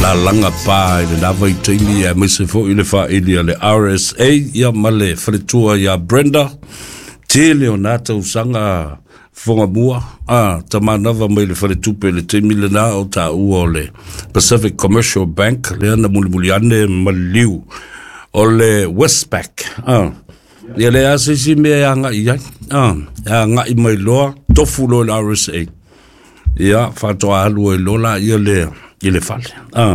la langa pa i le nava i teimi e mese fo i le wha ili le RSA ia male whaletua ia Brenda te leonata usanga fonga mua tama nava mai le whaletupe le teimi le na o ta ua le Pacific Commercial Bank le ana muli ane maliu o le Westpac ia le asisi mea anga ia anga i mai loa tofu lo le RSA ia whatoa alu e lola ia le fale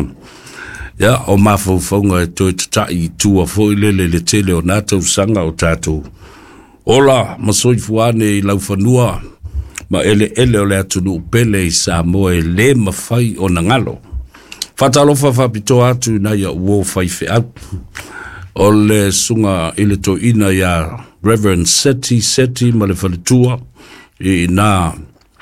ia o mafaufaunga e toi tatai tua fo i le tele o nata usanga o tātou ola masoi fuane i laufanua ma ele o le atunu upele i Samoa e le mawhai o nangalo whatalofa whapito atu na ia uo whaife au o le sunga i le to ina ia Reverend Seti ma le whaletua i na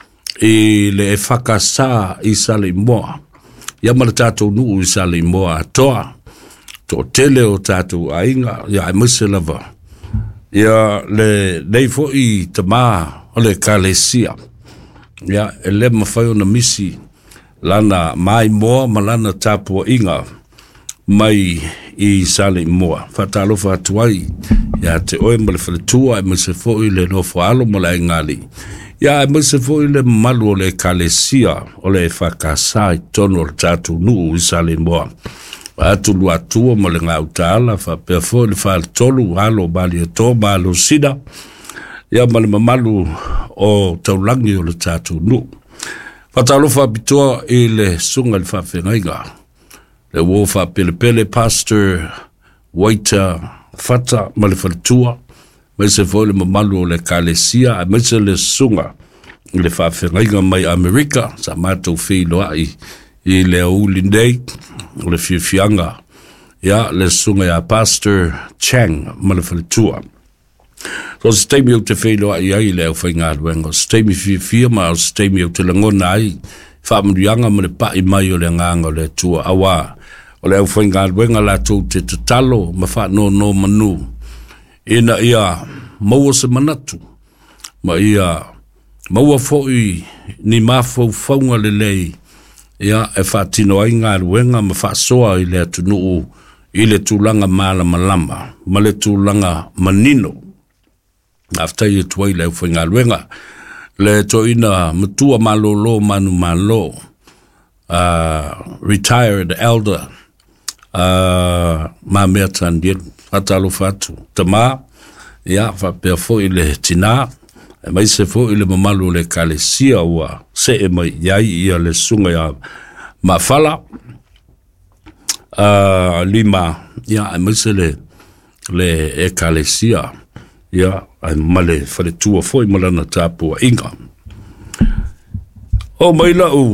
i le e whakasa i sale moa ia ma le tātou nuu i sale moa atoa to tele o tātou ainga ia e mese lava ia le neifo i tama o le kalesia ia e le mawhai o na misi lana mai moa ma lana tāpua inga mai i sale moa whatalofa atuai ia te oe ma le whaletua e mese fo i le nofo alo ma le ngali ia e mese fo i le malu o le kalesia o le whakasa i tono le tātou nuu i sale moa atu lua tua ma le ngau tāla whapea fo i le whale tolu halo bali e tō malo sida ia ma le mamalu o taulangi o le tātou nuu whatalofa bitoa i le sunga le whawhengainga le wo whapelepele pastor waita fata ma le whaletua mese fo le mamalu o le kalesia a mese le sunga le whawhengainga mai Amerika sa mātou whiloa i le auli nei le fianga ia le sunga ia pastor Chang ma le whaletua so stemi o te whiloa i ai le au whainga aluenga stemi fia ma stemi o te langona ai whaamurianga ma le pai mai o le nganga o le tua awa o le au whainga aluenga la tau te tatalo ma whaano no manu ina ia maua se manatu ma ia maua foi ni mafau faunga le lei ia e whaatino ai ngā ruenga ma whaasoa i le atunuu i le tūlanga māla malama ma le tūlanga manino aftai e tuai le ufai ngā ruenga le toina matua malolo manu malo retired elder ma mea tandienu atalo fatu tama ia whapea fo i le tina e mai se fo i le mamalu le kalesia ua se e mai iai ia le sunga ia mawhala lima ia e mai se le e kalesia ia e male whare tua fo i malana tāpua inga o mai lau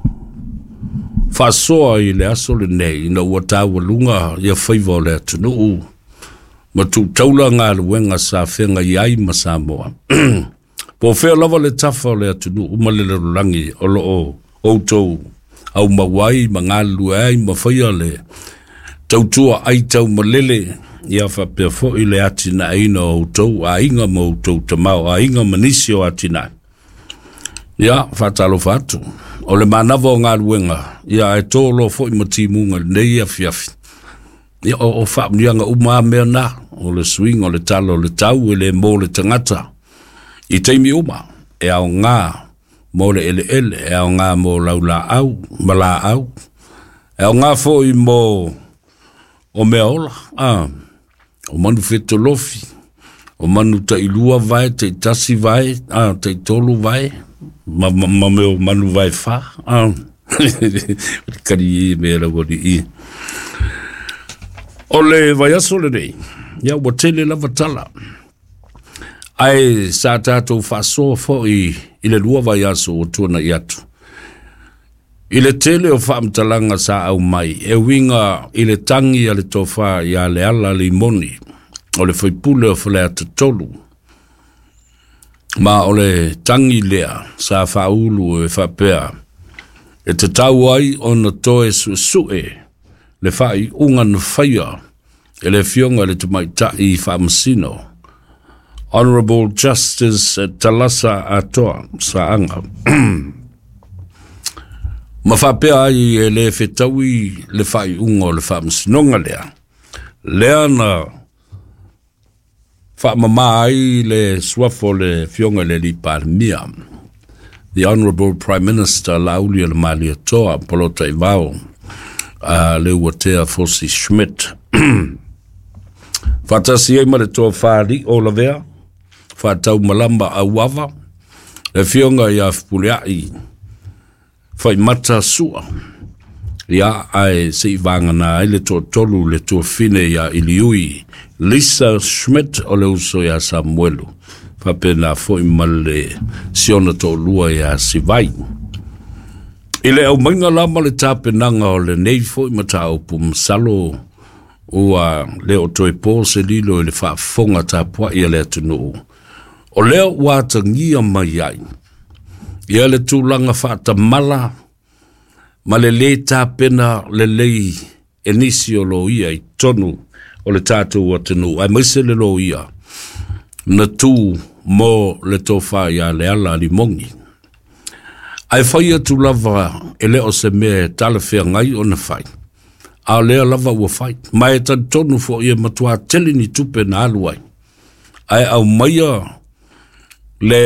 whasoa i le aso le nei na ua tāua lunga ia whaiva o le atunuu ma tu taula ngā luenga sa whenga iai ma Samoa. Po whea lava le tafa o le atunu umale le rolangi o lo o tau au mawai ma ngā luai ma whaia le tautua ai tau malele ia whapea fo i le atina aina o tau a inga ma o tau tamau a inga manisi o atina. Ia whatalo whatu. O le manava o ngā luenga ia e tō lo fo i matimunga nei a fiafi. Ia o whaamnianga uma mea na o le swing o le talo o le tau e le mō le tangata i teimi uma e au ngā mō le ele e au ngā mō laula au ma la au e au ngā fo i mō o mea ola o manu wheto lofi o manu ta ilua vai te tasi vai te tolu vai ma meo manu vai wha kari i mea la wadi i o le vai aso le nei ia ua tele lava tala ai sa tātou whasoa fo i le lua vai aso o tuana i atu i le tele o whaamtalanga sa au mai e winga i le tangi a le tofa i a le ala li moni o le whaipule o whale ata tolu ma o le tangi lea sa whaulu e whapea e te tau ai o na toe sue le whai unga na whaia e le fionga le tumaita i whamasino Honorable Justice Talasa Atoa sa anga Mawhapea ai e le whetaui le whai ungo le whaamsinonga lea. Lea na whaamama ai le suafo le fionga le li parmia. The Honourable Prime Minister Laulia le Malia Toa, Polota Ivao, le Watea Fosi Schmidt. Whatasi e mare toa whaari o la vea, whatau malamba a wawa, le fionga ia wpuleai, whai mata sua, ia ai se ivanga na ele toa tolu le toa fine ia iliui, Lisa Schmidt o le uso ia Samuelu, whapena fo imale siona toa lua ia Sivai. Ile au mainga lama le tāpenanga o le nei fo imata upu msalo, ua leo toi po se lilo le whaafonga tāpua ia le atunu. O leo wātangia mai ai. Ia le tūlanga whaatamala, ma le le tāpena le lei enisi o lo ia i tonu o le tātou atunu. Ai maise le lo ia, na tū mō le tōwha ia le ala li mongi. Ai whaia tu lava e leo se me talawhea ngai o na whai. A lea lava ua whai. Mai e tan tonu fo ia matua tele ni tupe na aluai. Ai au maia le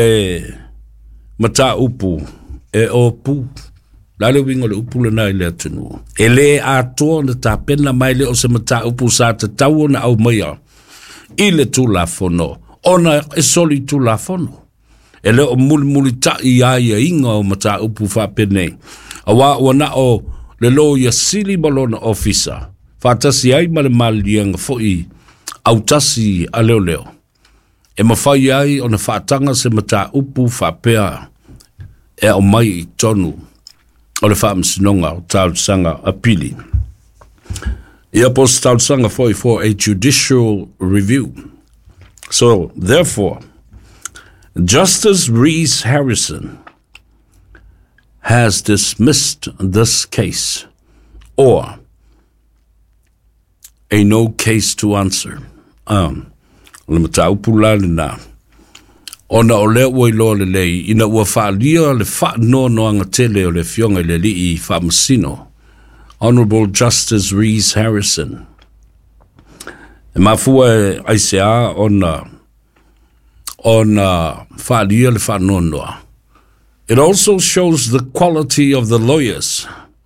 mata upu e o pu. Lale wingo le upu le nai le atunu. E le a toa na ta pena mai le o se mata upu sa te tau na au maia. I le tu la fono. Ona e soli tu la fono. E le o muli ta i ai a inga o mata upu wha pene. Awa wana o le lo ia sili malona officer. Whatasi ai ma le malianga foi au tasi a leo leo. E mawhai ai o na whaatanga se mata upu whapea e o mai i tonu o le whaamsinonga o tautsanga apili. Ia pos tautsanga foi for a judicial review. So, therefore, Justice Reese Harrison has dismissed this case, or a no case to answer. Le matau pula le na. Ona o lea ua iloa le lei, ina ua whaalia le wha no anga tele o le fionga le li I whamasino. Honourable Justice Reese Harrison. E mafua e aisea ona whaalia le wha noa. It also shows the quality of the lawyers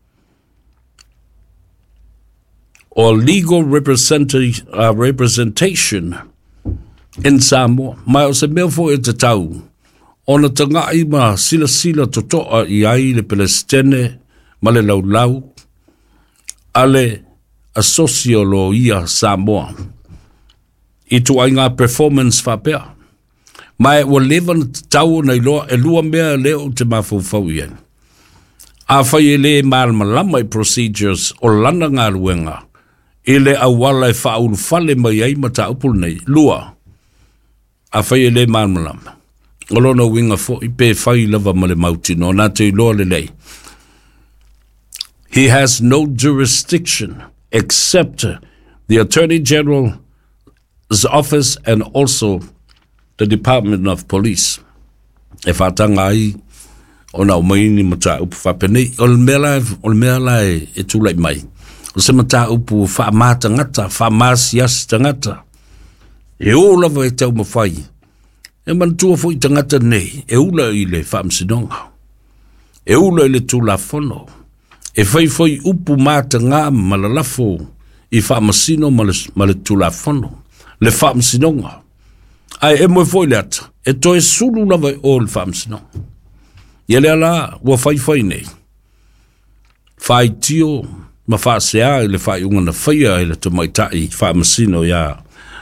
or legal representation in Samoa. Mai o se mea fo e te tau. Ona tanga I ma sila to toa I ai le Palestine ma le laulau ale asocio lo ia Samoa. I tu ai ngā performance whapea. Mai ua lewa na tau na iloa e lua mea leo te mawhauwhau ian. A whai e le malama I procedures o lana ngā ruenga. E le awala e whaulu whale mai ai mata upul nei. Lua. A whai e le malama. O lona winga fo I pe whai lava ma le mautino. Nā te iloa le lei. He has no jurisdiction except the Attorney General's office and also the Department of Police. E whatanga ai o na umaini mata upu whapene. O le mea lai e tūlai mai. O se mata upu whaamata ngata, whaamasias tangata. E o lava e tau mawhai. E mantua fo I tangata nei. E ula I le whaamsinonga. E ula I le tūla whono. E whai upu mata ngā malalafo I whaamasino ma le tūla whono. Le whaamsinonga. Ai e moe foi le ata. E toi sulu lava o le whaamsino. Ia le ala, ua whai nei. Whai tio, ma whaasea I le whai unga na whaia I le tamaitai whaamasino ia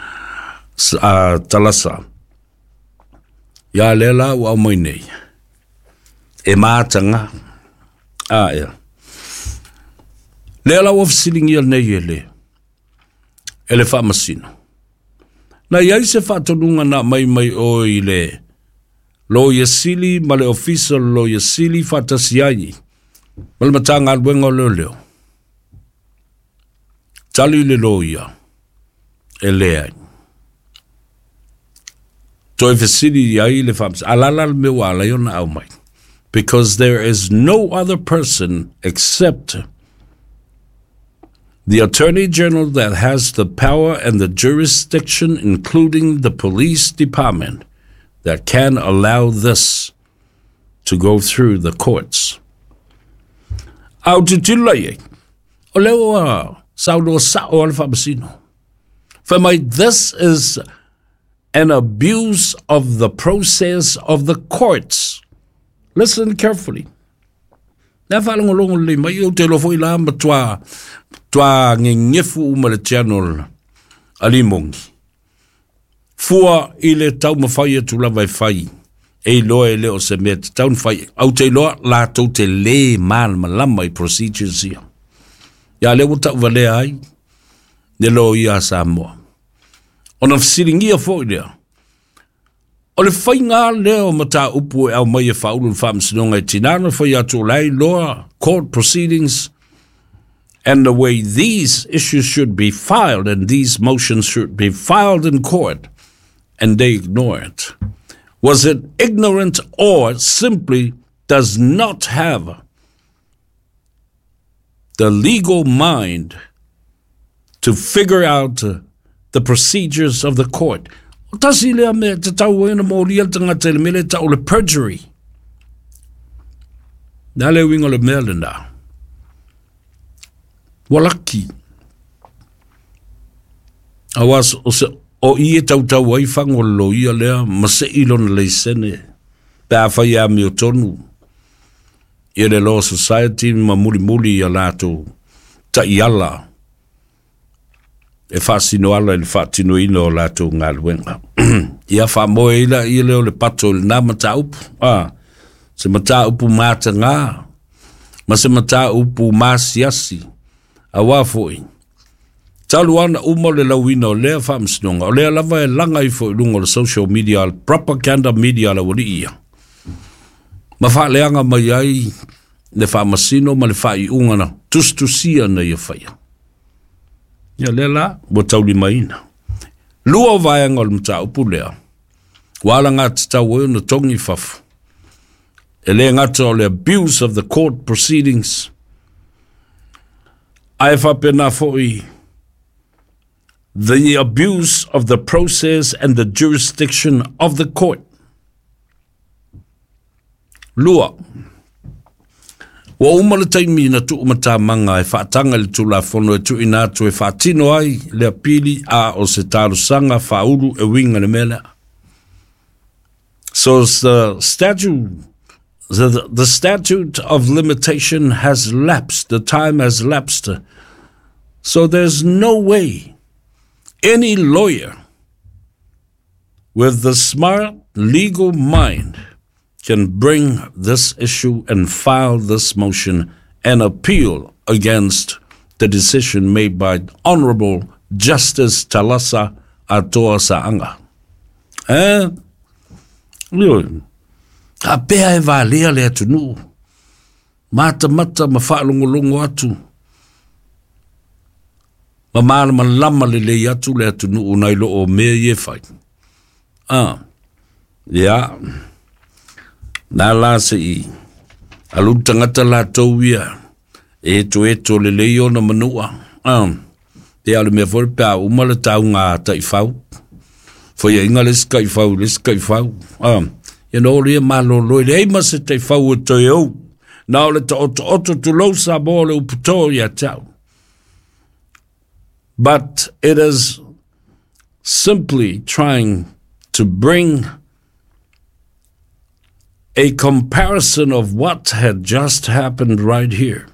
talasa. Ia le ala, ua au mai nei. E maatanga. Ia. Le ala ua fisilingia nei e le. E le whaamasino. Na iai se whaatonunga na mai o I le lo ia sili ma le official lo ia sili whaatasi ai. Ma le matanga alwenga o leo. Tali le lo ia. E le ai. Toi fesili iai le whaamasi. Alala le mea wala iona au mai. because there is no other person except the Attorney General that has the power and the jurisdiction, including the police department, that can allow this to go through the courts. Au tutilai, o leo saulo sao alfa basino. For my, this is an abuse of the process of the courts. Listen carefully. Na falangolongo le mai o te lofo ila ma tua ngengefu umale channel alimongi. Fua ile tau mawhai atu la vai whai. E loa e leo se mea te taun whai. Au te loa la tau te le man malama I procedures ia. Ia leo tau vale ai. Ne lo ia Samoa. Ona fsiringia fo lea. O le whai ngā leo mata upu e au mai e whaulu whamsinonga e tinana whai atu lai loa court proceedings and the way these issues should be filed and these motions should be filed in court, and they ignore it. Was it ignorant or simply does not have the legal mind to figure out the procedures of the court? Tasi lea me te tau ena mo lia tanga te mele tau le perjury. Nā le wingo le mele nā. Walaki. Awas o ie tau waifang o lo ia lea mase ilon le sene. Pea whai a mi o tonu. Ia le Law Society ma muli ia lato ta iala. E fasino ala le fatino ino lato ngā luenga. Ia wha moe ila ia leo le pato le nā mata upu. Se mata upu mata ngā. Ma se mata upu masiasi. A wafoi. Talu ana uma le lawina o lea whamsinonga. O lea lava e langa I fo ilunga le social media, propaganda media la wali ia. Ma wha leanga mai ai le whamasino ma le wha I ungana. Tustusia na ia whaia. Ia lea la, mo tauli maina. Lua o vaianga o le mta upu lea. Wala ngā titau e na tongi whafu. E lea ngata o le abuse of the court proceedings. Ai whapena foi. The abuse of the process and the jurisdiction of the court. Lua. Wa umale taimi na tu umata manga e whaatanga le tula whono e tu inatu e whaatino ai le apili a o se taru sanga whauru e winga le mele. So the statute of limitation has lapsed, the time has lapsed. So there's no way any lawyer with the smart legal mind can bring this issue and file this motion and appeal against the decision made by Honorable Justice Talasa Atoa Saanga. A pea e valea le atunu. Mata ma whaalongolongo atu. Ma mārama lama le atu le atunu unai lo o mea ye whai. Yeah. Nā la se I. Alu tangata la tau ia. Eto le leo na manua. Te alu mea fore pia umale tau ngā tai whau. Fwea inga le skai whau. Ia no rea malo loi le eima se tai whau e toi au. Nā le ta oto tu lau sa mo le uputo ia tau. But it is simply trying to bring a comparison of what had just happened right here.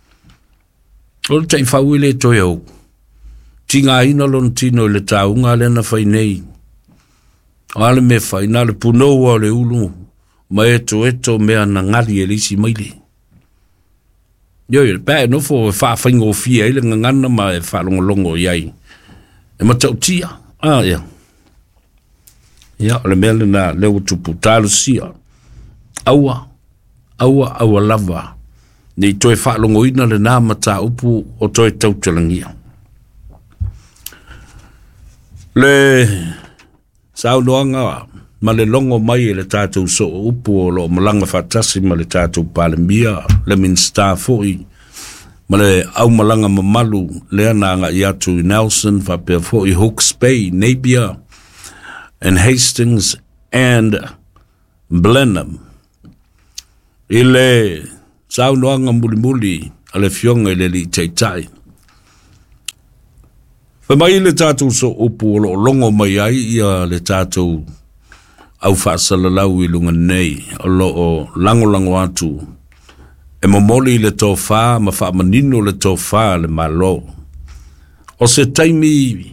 O te whau le toi au. Tinga ina lon tino le taunga le na whai nei. Ale me whai na le punoa le ulu. Ma eto mea na ngari e lisi maile. Yo, pēr no fo e whawhaingo fia ele ngana ma e whalongolongo iai. E matau tia. Ia. Ia, le mele na leo tupu tālu sia. Aua lava. Nei toi whalongo ina le nā mata upu o toi tautalangia. Le saunoanga ma le longo mai le tātou so upu o lo malanga whatasi ma le tātou palemia, le minsta foi, ma le au malanga mamalu, le ananga i atu i Nelson, whapea foi Hawke's Bay, Napier, and Hastings, and Blenheim. I le saunoanga muli a le fionga i le li teitai. Whamai le tātou so upu o lo longo mai ai ia le tātou au whaasalalau i lunga nei o lo o lango atu e momoli le tō whā ma wha manino le tō whā le malo o se taimi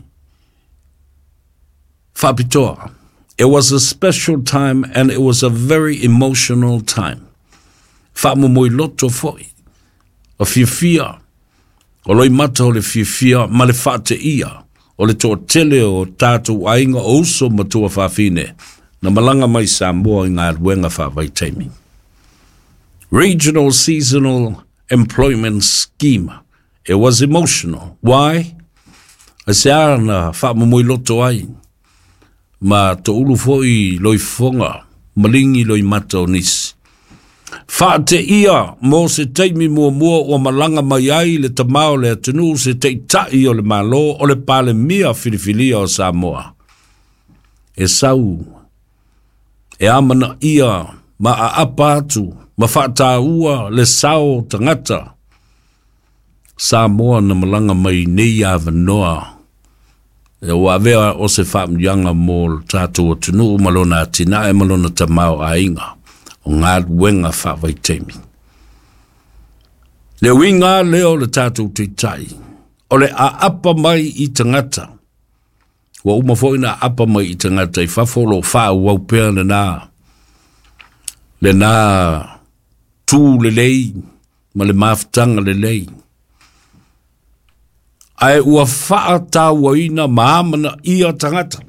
whapitoa. It was a special time and it was a very emotional time. Whamomoi loto foi o whiwhia o loi mata o le whiwhia ma le whaate ia o le tō tele o tātou ainga oso ma tua whawhine na malanga mai Samoa i ngā ruenga whawai taimi. Regional Seasonal Employment Scheme. It was emotional. Why? A se ana whamomoi loto ai ma to ulu foi loi fonga malingi loi mata o nisi. Whaate ia mo se taimi mua o malanga mai ai le tamao le atunu se te tai o le malo o le pale mia filifilia o Samoa. E sau, e amana ia ma a apa atu, ma whaata ua le sao tangata. Samoa na malanga mai nei a vanoa. E wavea o se whaamyanga mo tātou atunu malona atina e malona tamao a inga. O ngā wenga whawai teimi. Le winga leo le tātou te tai. O le a apa mai i tangata. Wa umafoi na apa mai i tangata i whawholo whau waupea le nā. Le nā tū le lei, ma le mawhtanga le lei. Ai ua wha tā waina maamana ia tangata.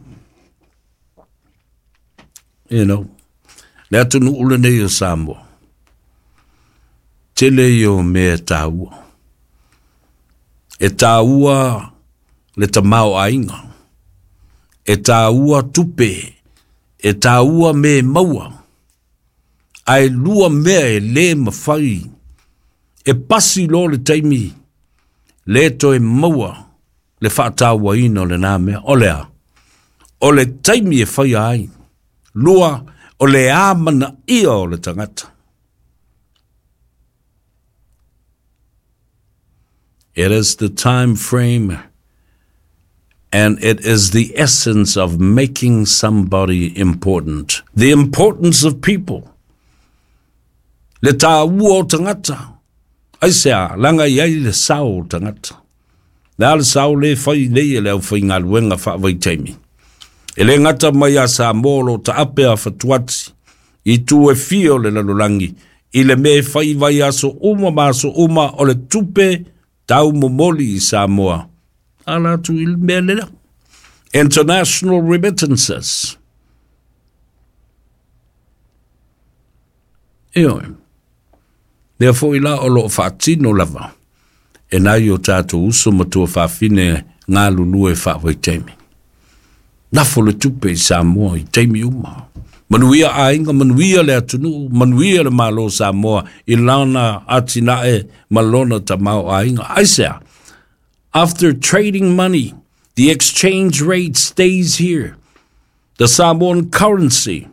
You know. Le atu nu ule nei o Samoa. Tele o mea tāua. E tāua le tamao ainga. E tāua tupe. E tāua me maua. Ai lua mea e le mawhai. E pasi lo le taimi. Le to e maua. Le whātāua ino le nā mea. Olea. O le taimi e whai ai. Lua o le amana ia o le tangata. It is the time frame and it is the essence of making somebody important. The importance of people. Le tā ua o tangata. Ai sea, langa iai le sao o tangata. Le ale sao le whai nei le au whai ngā luenga whawai taimi. E le ngata mai a Samoa ta apea whatuati i tu e fio le lalolangi i le me whai vai aso uma maso uma o le tupe tau momoli i Samoa. Ala tu il mea lera. International remittances. Eoi. Therefore i la o lo whaatino lava. E nai o tātou uso matua whawhine ngā lulu e whawai teimi. Nafo le tupe i Samoa i teimi uma. Manuia ainga, manuia le atunu, manuia le malo Samoa i lana atinae malona tamao ainga. Aisea, after trading money, the exchange rate stays here. The Samoan currency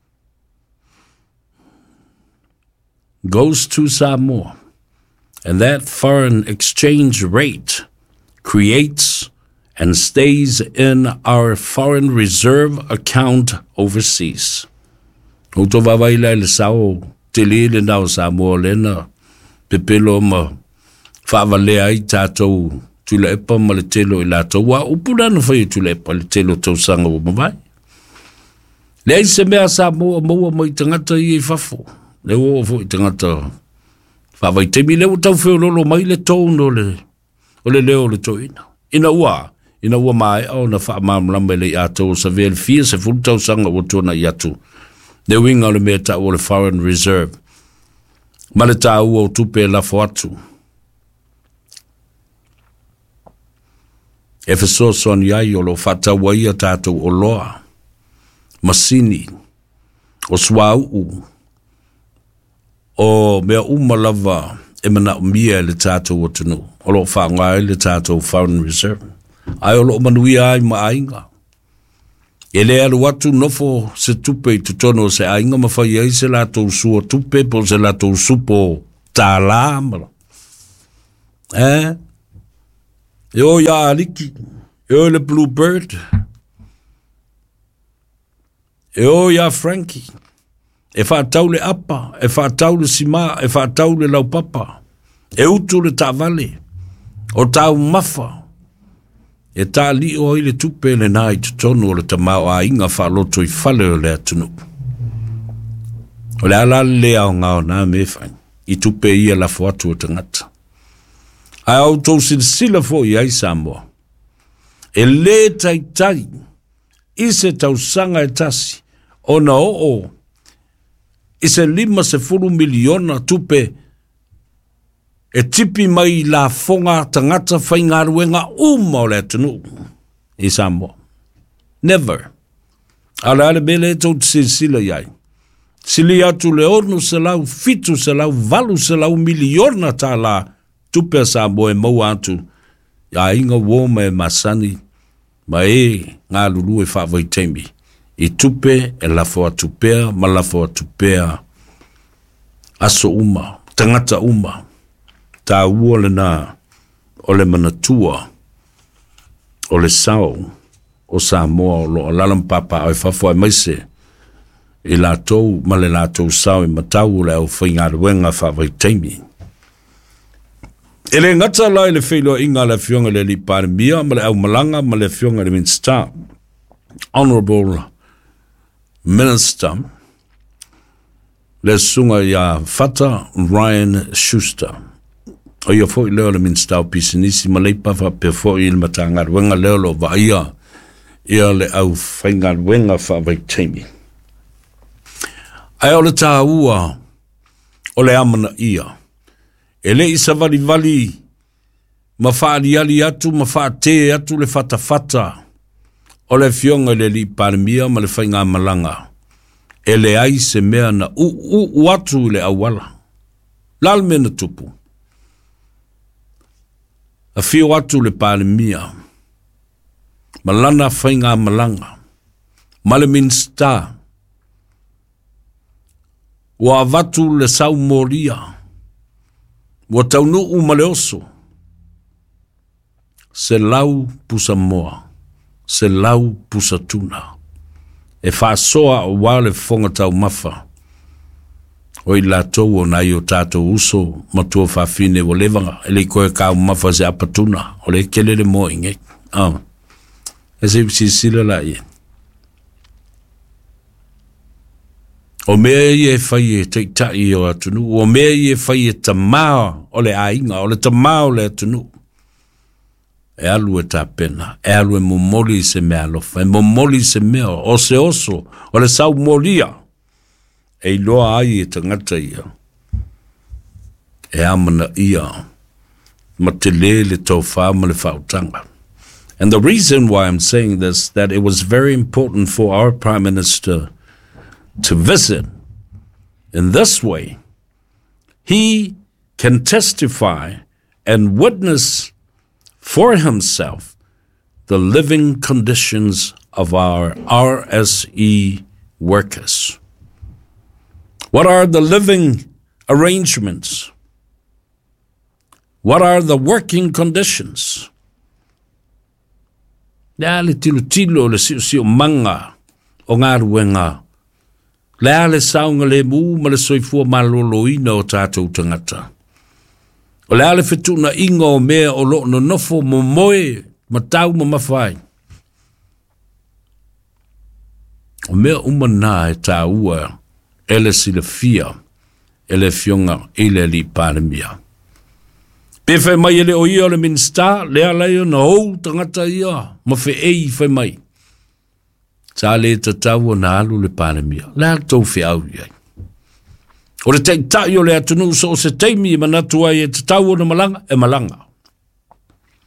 goes to Samoa. And that foreign exchange rate creates and stays in our foreign reserve account overseas. Oto wawaila le sao te le nao Samoa lena pepelo ma whawalea ai tātou tula epa ma le telo i lātou wa upuna no whai tula epa le telo tau sanga o mawai. Le ai se mea Samoa maua mai tangata i e whafo. Le o fo i tangata whawai temi leo tau wheo lolo mai le tau no le o le leo le tau ina. Ina ua mai au na wha mamlamba le ato sa vele fia se fultau sanga o tona i atu. Le winga le mea ta o le foreign reserve. Ma le ta ua o tupe la fo atu. E feso son iai o lo whata waia tātou o loa. masini, o swau, o mea lava e mana umia le tātou o tunu, o lo whaangai le tātou Foreign Reserve. Ai o lo manuia ai ma ainga. E le alu watu nofo se tupe i tutono se ainga mawhai ai se lātou sua tupe po se lātou supo tā lāmara. E o ia aliki, e o le Bluebird, e o ia Frankie, e whaatau le apa, e whaatau le sima, e whaatau le laupapa, e utu le tāwale, o tāu mafa, e tā li o i le tupe le nā i tutonu o le tamau a inga whaaloto i whale o le atunu. O le ala le au ngao nā me whain, i tupe ia la whatu o tangata. Ai au tau sila fo i ai Samoa. E le tai tai, i se tau sanga e tasi, o na o, i se 5 miliona tupe e tipi mai la fonga tangata whaingaruenga uma o le atunu i Samoa. Never. Ala ale mele tau sila iai. Sili atu le onu se lau fitu se lau valu se lau miliona ta la tupe Samoa e mau atu. Ia inga woma e masani ma e ngā lulu e whawai teimi. I tupe e lafo atupea ma lafo atupea aso uma, tangata uma. Tā ua le nā, o le manatua, o le sao, o Samoa, o lo alalampapa au whawhai maise, i lātou, ma le lātou sao i matau le au whaingaruenga whawai teimi. E le ngata lai le whilo inga le fionga le li pāremia, ma le au malanga, ma le fionga le Minister, Honourable Minister, le sunga ia Fata Ryan Schuster. O ia fo i leo le Minister o pisinisi ma leipa fa pe fo i le matangaruenga leo lo va ia le au whaingaruenga fa vai teimi. Ai o le tā ua o le amana ia. E le isa vali ma whaari ali atu, ma whaate atu le whatawhata o le fionga le li pāremia ma le whainga malanga. E le ai se mea na u atu le awala. Lalmena tupu. A fio atu le pāremia, malana whainga malanga, ma le Minister, wa avatu le sau moria, wa taunu u male oso, se lau pusa moa, se lau pusa tuna, e whaasoa o wale fonga tau mafa, o i lātou o nai o tātou uso matua whawhine o levanga, e le koe kāu mawha se apatuna, o le kelele mo inge. E se sila la ie. O mea i e whai e teitai o atunu, o mea i e whai e tamao o le ainga, o le tamao le atunu. E alu e tā pena, e alu e momoli se mea lofa, e momoli se mea o se oso, o le sau molia. E loa ai e tangata ia. E amana ia. Ma te le tau whaama le whautanga. And the reason why I'm saying this, that it was very important for our Prime Minister to visit in this way. He can testify and witness for himself the living conditions of our RSE workers. What are the living arrangements? What are the working conditions? Lea le tilo le siu manga o ngā ruenga. Lea le saunga le mū ma le soifua maloloina o tātou tangata. O lea le whetuna inga o mea o lo no nofo mo moe ma tau ma mawhai. O mea umana e tā ua ele sila fia, ele fionga ele li pāremia. Pewhai mai ele o ia o le Minister, lea leo na hou tangata ia, ma whei whai mai. Tā le tatau o na alu le pāremia, lea tau whiau iai. O le teitai o le atunu so se teimi i manatua e tatau o na malanga, e malanga.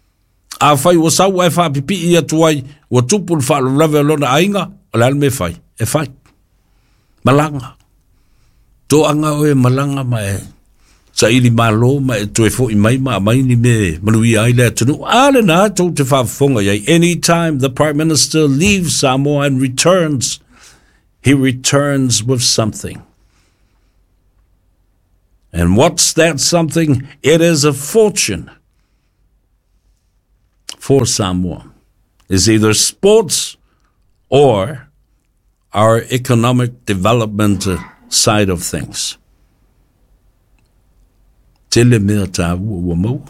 A whai o sau e whapipi i atuai, o tupu le whaalurawe alona ainga, o le alme whai, e fai. Malanga. To anga o e malanga ma e sa ili malo ma e to e fo I mai ni me manui ai le tunu ale na to te whafonga yai. Anytime the Prime Minister leaves Samoa and returns, he returns with something. And what's that something? It is a fortune for Samoa. It's either sports or our economic development side of things. Tele mea tā ua mau.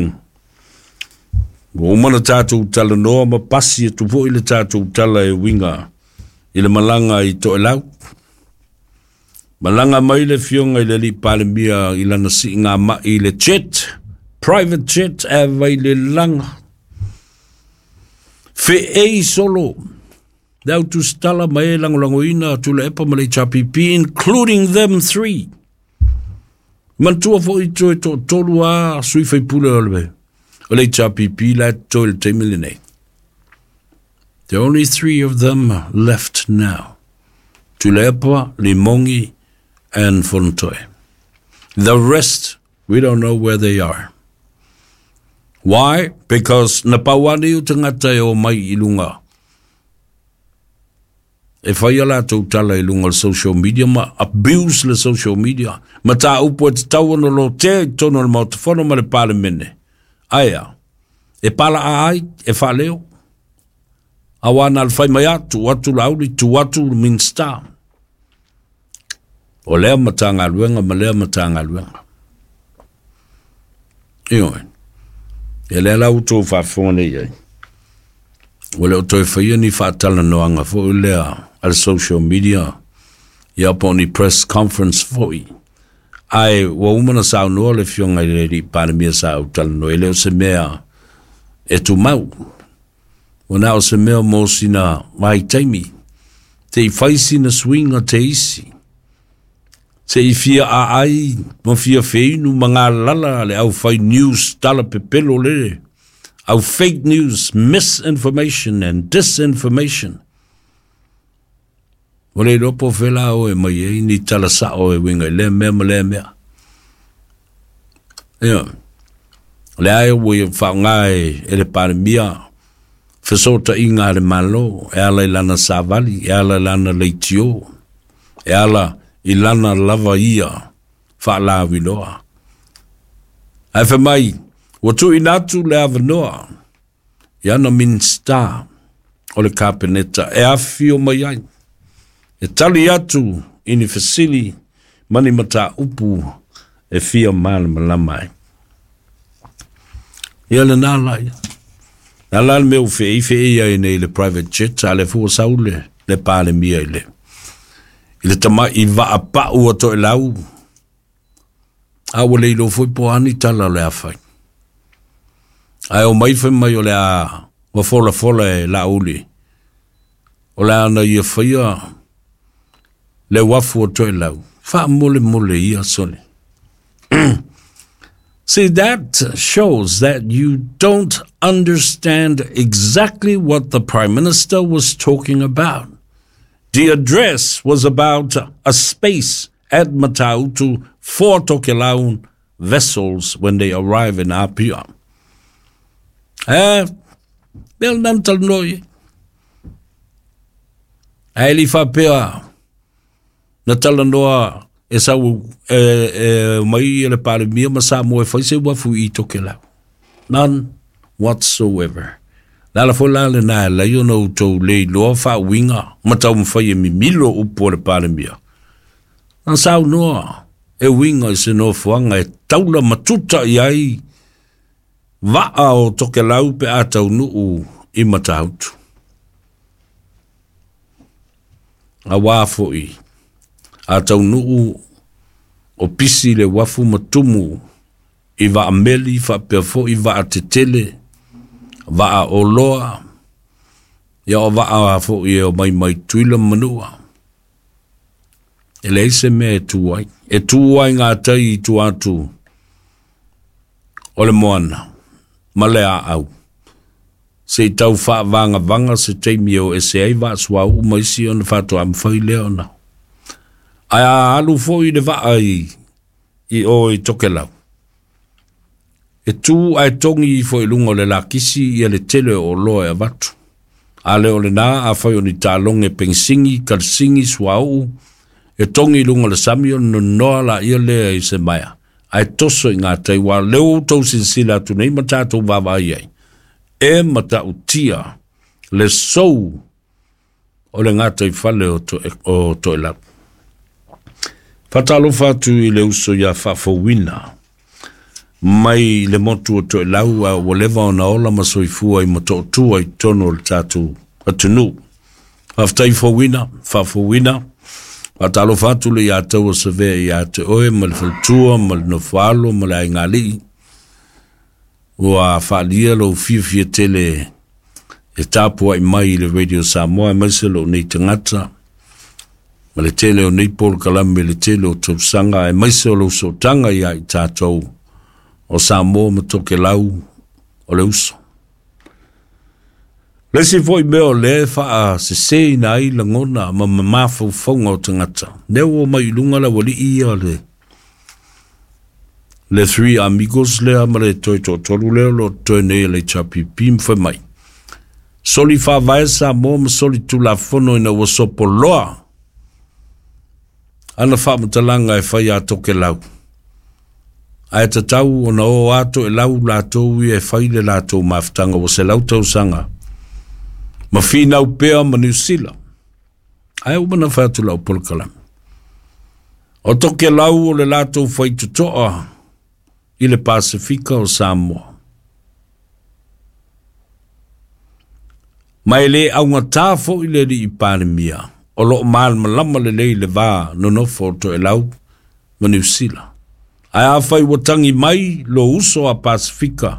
O mana tātou tala noa ma pasi e tupo I le tātou tala e winga I le malanga I to e lau. Malanga mai le fionga I le li palemia I lana si ngā mai I le jet, private jet, e vai le langa. Fe ei solo. Dau tu stala mai langolangoina tu le epa malei chapipi, including them three. Mantua fo I to tolu a sui fai pule olwe. Olei chapipi la to il te miline. There are only three of them left now. Tulepa, Limongi, and Fontoy. The rest, we don't know where they are. Why? Because napawani utangata o mai ilunga. E whai ala tau tala ilunga social media, ma abuse le social media. Ma ta upo e tau ono lo te tono le mautafono ma le pale mene. Aia, e pala ai, e whaleo. Awana al whai mai atu, atu lauri, tu atu minsta. O lea matanga luenga, ma lea matanga luenga. Ioi. E lea lau tō whawhone iei. O leo tō whaia ni whaatala noanga fo lea al social media. Ia poni press conference fo I. Ai, wa umana sao noa le fionga I le ri panemia sao tala noa. E leo se mea e tu mau. O nao se mea mo sina mai taimi. Te I whaisi na swinga te isi. Se I fia a ai, mo fia feinu mga lala le au fai news tala pepelo le. Au fake news, misinformation and disinformation. O le ropo whela o e mai e ni tala sa o e winga le mea ma le mea. Ia. Le ai o e whaungai e le panemia. Fesota inga le malo, e ala ilana savali, e ala ilana leitio, e ala ilana lava ia, whaala wiloa. Ai whamai, watu inatu le avanoa, iana minsta, o le kapeneta, e afi o mai ai, e tali atu, ini fasili, mani mata upu, e fia mana malamai. Ia le nalai, nalai meu fei ia i nei le private jet, a le fua saule, le pale mia i le. Ile tama I va a pa ua to e lau. Awa leilo foi po ani tala le afai. Ai o mai fai mai o le a wa fola e la uli. O le ana ia faya le wafu o to e lau. Fa mole ia sole. See, that shows that you don't understand exactly what the Prime Minister was talking about. The address was about a space at Matautu for Tokelau vessels when they arrive in Apia. Bel nantal noi. Aili fa pea. Natala noa e sau mai le pale mia masa mo e faise wafu I Tokelau. None whatsoever. Lala fo lale na la yo no to le lo fa winga mata mo fa ye mi milo upo le palemia. An sao no e winga se no fuanga e taula matuta iai va o Tokelau pe ata nu I matautu. A wafo I ata nu o pisi le wafu matumu I va ameli fa pe fo I va atetele va a oloa ia o va a fo I o mai tuila manua e leise me e tuai ngā tai tu atu o le moana ma le a au se tau wha vanga se teimi o se ai wa swa u maisi on whato am whai leo na. Ai a alu fo i le wa i o i toke lau. E tu ai tongi i fo i lungo le la kisi i le tele o loa e vatu. A leo le na a whai o ni tālonge pengsingi, kalsingi swa u, e tongi i lungo le samio no noa la i lea i se maia. Ai toso i ngā teiwa leo tau sinsila tu nei matatu wawa i ai. E mata utia le sou o le ngata i fale o to e lau. Fatalo fatu i le uso ia whafowina. Mai le motu o to e lau a walewa o na ola masoifua i mato tua i tono le tatu atunu. Aftai whafowina. Fatalo fatu le ia tau o save i a te oe ma le faltua ma le nofalo ma le aingali. Ua whaalia lo fia tele e tāpua i mai le Radio Samoa mai se lo nei tangata ma le tele o nei Paul Kalame le tele o tausanga e mai se lo so tanga ia i tātou o Samoa ma toke lau o le uso. Le se foi meo le wha se se na i la ngona ma mafau whaunga o tangata. Neo o mai lunga la wali ia le three amigos le amare toi to tolu le lo toi ne le chapi pim foi mai. Soli fa vai sa mom soli tu la fono ina wosopo loa. Ana fa mtalanga e fai a toke lau. Ai ta tau ona o ato e lau la tou e fai le la tou maftanga wo se lau tau sanga. Ma fina u pea ma New Zealand. Ai umana fa tu lau polkalam. O toke lau o le la tou fai tutoa. I le Pasifika o Samoa. Mai le aunga tāfo i le i Panemia, o lo mal malama le le vā no nofo to e lau ma New Zealand. Ai a whai watangi mai lo uso a Pasifika.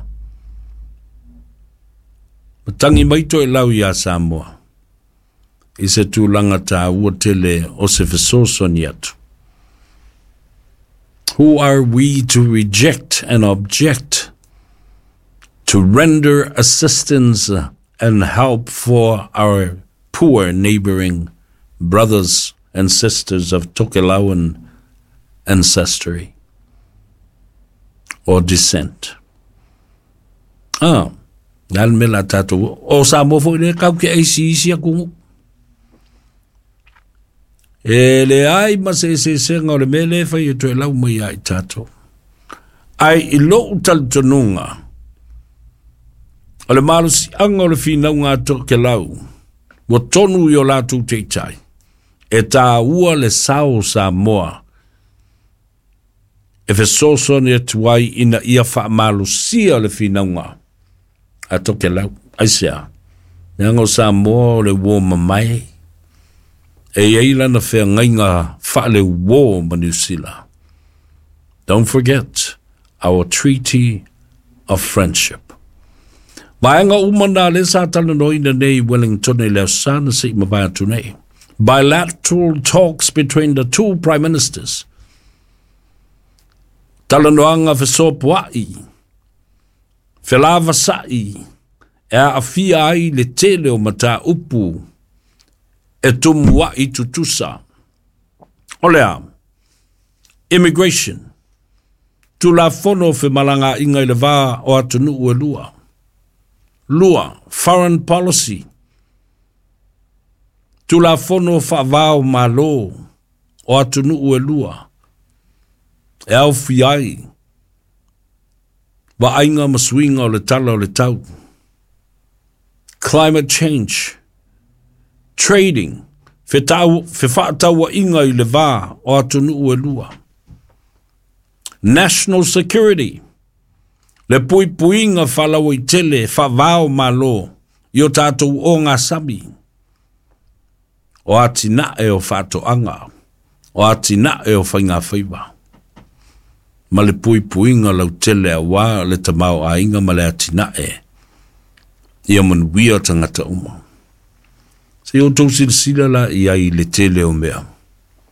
Watangi mai to e lau i a Samoa. I se tūlanga tā ua tele o se fesoso ni atu. Who are we to reject and object, to render assistance and help for our poor neighboring brothers and sisters of Tokelauan ancestry or descent? Nalmela tato o Samoa fo le kau ke isi aku. E le ai ma se ngā le mele whai e toi lau mai ai tātou. Ai I lo tal tonunga. O le malusi anga o le whinau ngā toke lau. Wa tonu I o lātou teitai. E tā ua le sao Samoa. E fe soso ni atuai ina ia wha malusia le whinau ngā. A toke lau. Ai sea. Nanga o Samoa o le woma mai. E eila na whea ngainga whaale wo ma New Zealand. Don't forget our treaty of friendship. Maenga umana le sa tala noina nei Wellington e leo sana se I mawaiatu nei. Bilateral talks between the two prime ministers. Tala noanga whesopuai. Whelava sai. E a fia ai le tele o mata upu. E tumua I tutusa. Olea. Immigration. Tu la fono fe malanga inga I le vā o atunu ue lua. Lua. Foreign policy. Tu la fono fa vā o malo o atunu ue lua. E au fiai. Wa ainga masuinga o le tala o le tau. Climate change. Trading, fe whaataua inga I le vā o atunu ue lua. National security, le puipuinga whalau I tele whavao malo I o tātou o ngā sabi. O atina e o whatoanga, o atina e o whainga whaiwa. Ma le puipuinga lau tele a wā le tamau a inga ma le atina e. Ia manuia tangata uma. Se o tau sila la I le tele o mea.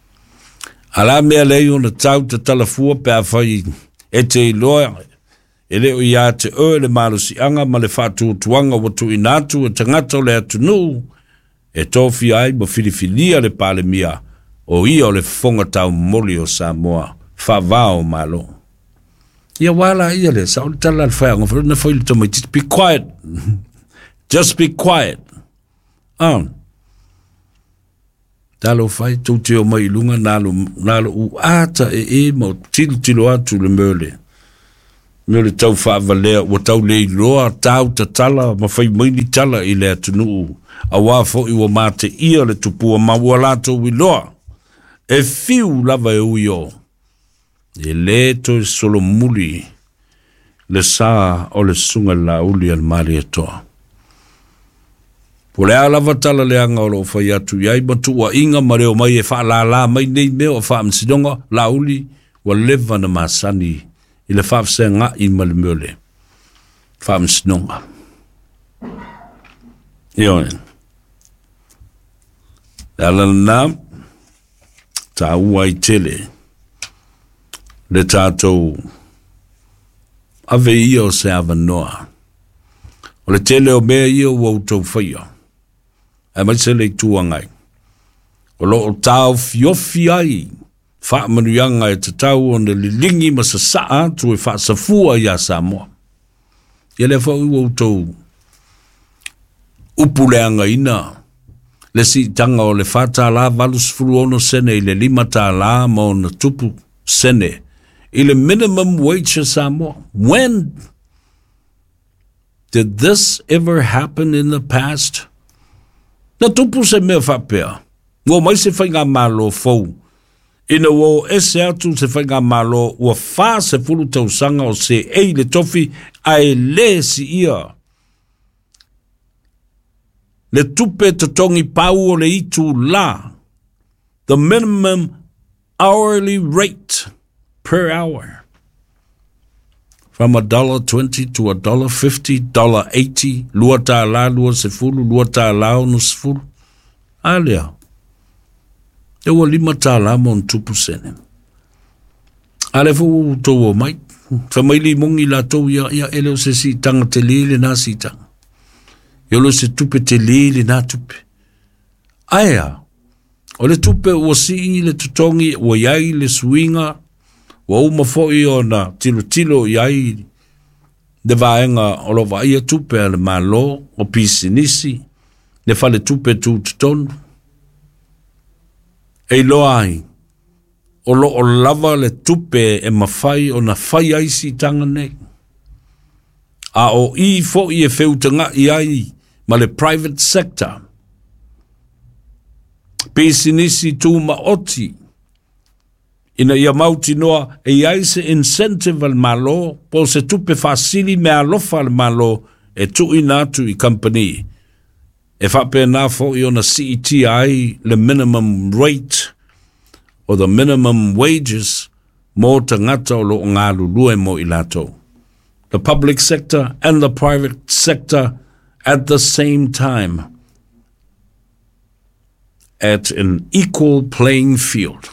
Ala mea lei o na tau te talafua pe a whai e te iloa e leo ia te le malusi anga ma le whātua tuanga watu inatu e tangata o le atunu e tofi ai mo filifilia le pale mia o ia o le fonga tau moli o Samoa whavao malo. Ia wala ia le sa o le tala le whaia ngofa na whaile tomai just be quiet. Just be quiet. Talo whai tau te o mai lunga nalo u ata mo tilo atu le mele. Mele tau whaavalea wa tau le loa tau ta tala ma whai maini tala i le atunu a wafo i wa mate ia le tupua ma walato wi loa. E fiu lava e uio. E le to solo muli le sa o le sunga la uli al mari atoa. Po le alava tala le anga o lo whai atu iai matua inga ma reo mai e wha la mai nei meo a wha msidonga la uli wa leva na masani i le wha fse nga i mali meole. Wha msidonga. Ioen. Alana ta ua i tele le tātou ave ia o se avanoa. O le tele o mea ia o autou whaia. E mai se le tuangai. O lo o tau fiofi ai. Wha manuianga e te tau o na lilingi ma sa saa tu e wha sa fua ia Samoa. Ia le wha ua autou upuleanga ina. Le si tanga o le whata la valus furu ono sene i le lima ta la ma o na tupu sene. I le minimum wage Samoa. When did this ever happen in the past? Na tupu se mea whapea. Ngō mai se whainga malo fau. Ina wō ese atu se whainga malo ua wha se furu tausanga o se ei le tofi ai le si ia. Le tupe te tongi pau o le itu la. The minimum hourly rate per hour. From $1.20 to $1.50, $1.80, lua tā la lua se fulu, lua tā la ono se fulu. Alea. E ua lima tā la mon tupu sene. Ale fu tō o mai. Whamaili mongi la tō ia eleo se si tanga te lele nā si tanga. Iolo se tupe te lele nā tupe. Aia. O le tupe ua si le tutongi, ua iai le suinga, wa uma foi ona tilo iai de vaenga o lo vai tupe le malo o pisinisi le fale tupe tu ton e lo ai o lo o lava le tupe e mafai ona fai ai si tanga nei a o I foi e feutanga iai ma le private sector pisinisi tu ma oti ina ia mauti noa e iai se incentive al malo po se tupe fasili me alofa al malo e tu inatu I company e whape na fo I ona CETI le minimum rate or the minimum wages mo tangata o lo ngalu lue mo ilato. The public sector and the private sector at the same time at an equal playing field.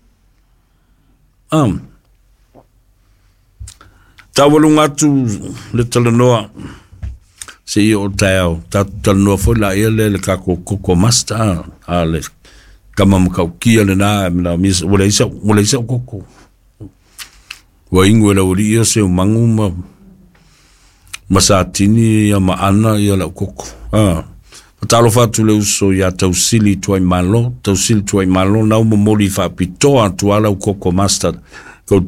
Tawalung atu le talanoa se I o tau talanoa foi la ele le kako koko masta a le kamam kaukia le na mis wala isa koko wa ingo la uri ia se mangu masatini ya maana ya la koko talo fatu le uso ya tausili tuai malo na umo moli fa pitoa tuala ukoko master go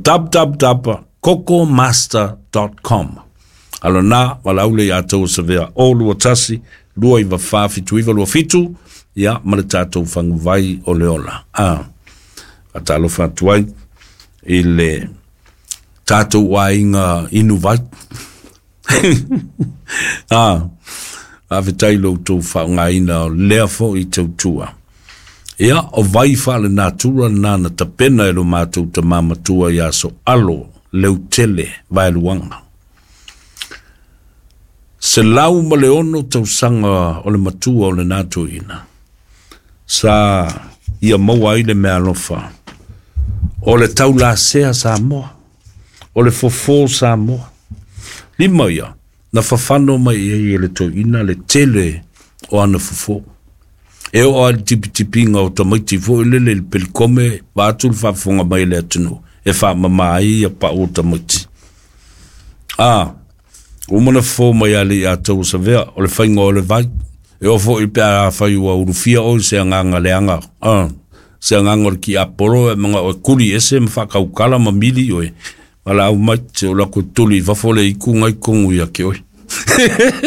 cocomaster.com alona wala ule ya tau sevea olu watasi lua iwa fafi tuiva lua fitu ya maletato fangu vai oleola atalo fatu wai ile tato wainga inu vai Avitai lo tō whaungaina o lea fo I tautua. Ia, o vai whale nā tura nāna ta pena e lo mātou ta māmatua ia so alo leu tele vai luanga. Se lau ma le ono tau sanga o le matua o le nātou ina. Sa ia maua I le mea lofa. O le tau la sea Samoa. O le fofo Samoa. lima ia na fafano mai e le toina le tele o ana fofo e o al tipinga o tamaiti fo le pelkome va tul fa fonga mai le atunu e fa mamai ia pa o tamaiti o mana fo mai ali a tau sa vea o le fainga o le vai e o fo i pe a fai ua urufia o se anganga le anga se anganga ki apolo e mga o kuri ese mfakaukala mamili o e wala au mai te o lako tuli fafole i kunga i kungu ia ke oi